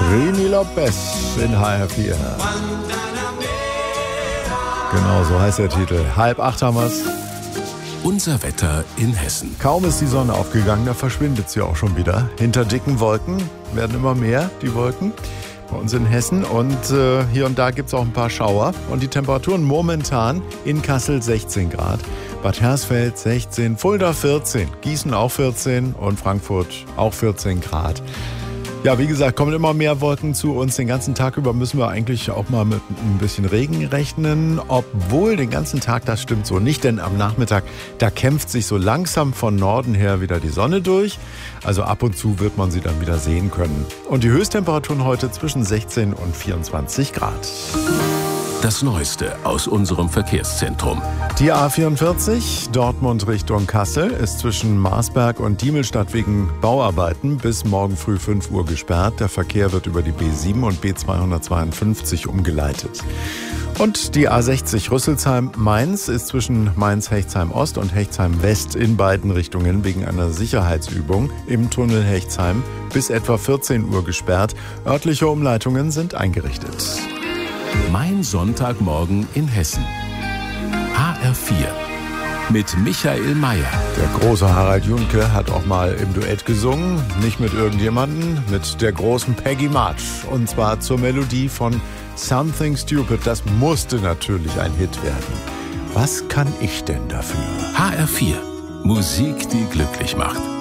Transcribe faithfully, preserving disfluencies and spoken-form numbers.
Rini Lopez in H R vier. Genau, so heißt der Titel. Halb acht haben wir's. Unser Wetter in Hessen. Kaum ist die Sonne aufgegangen, da verschwindet sie auch schon wieder. Hinter dicken Wolken werden immer mehr, die Wolken. Bei uns in Hessen und äh, hier und da gibt es auch ein paar Schauer. Und die Temperaturen momentan in Kassel sechzehn Grad, Bad Hersfeld sechzehn, Fulda vierzehn, Gießen auch vierzehn und Frankfurt auch vierzehn Grad. Ja, wie gesagt, kommen immer mehr Wolken zu uns. Den ganzen Tag über müssen wir eigentlich auch mal mit ein bisschen Regen rechnen. Obwohl den ganzen Tag, das stimmt so nicht, denn am Nachmittag, da kämpft sich so langsam von Norden her wieder die Sonne durch. Also ab und zu wird man sie dann wieder sehen können. Und die Höchsttemperaturen heute zwischen sechzehn und vierundzwanzig Grad. Das Neueste aus unserem Verkehrszentrum. Die A vierundvierzig, Dortmund Richtung Kassel, ist zwischen Marsberg und Diemelstadt wegen Bauarbeiten bis morgen früh fünf Uhr gesperrt. Der Verkehr wird über die B sieben und B zweihundertzweiundfünfzig umgeleitet. Und die A sechzig Rüsselsheim-Mainz ist zwischen Mainz-Hechtsheim-Ost und Hechtsheim-West in beiden Richtungen wegen einer Sicherheitsübung im Tunnel Hechtsheim bis etwa vierzehn Uhr gesperrt. Örtliche Umleitungen sind eingerichtet. Mein Sonntagmorgen in Hessen. H R vier mit Michael Mayer. Der große Harald Junke hat auch mal im Duett gesungen, nicht mit irgendjemandem, mit der großen Peggy March. Und zwar zur Melodie von Something Stupid. Das musste natürlich ein Hit werden. Was kann ich denn dafür? H R vier. Musik, die glücklich macht.